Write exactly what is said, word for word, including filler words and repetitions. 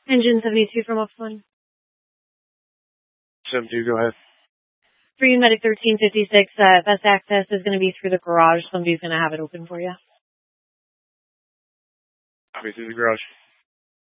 Engine seventy-two from Office one. seventy-two, go ahead. For you, Medic thirteen fifty-six, uh, best access is going to be through the garage. Somebody's going to have it open for you. I'll be through the garage.